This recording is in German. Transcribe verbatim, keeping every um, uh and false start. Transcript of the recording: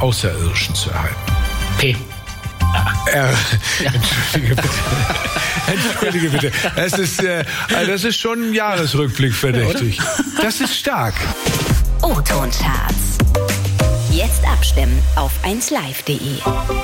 Außerirdischen zu erhalten. P. R. Entschuldige bitte. Entschuldige bitte. Das ist, äh, das ist schon ein Jahresrückblick verdächtig. Das ist stark. O-Ton-Charts. Jetzt abstimmen auf eins live punkt de.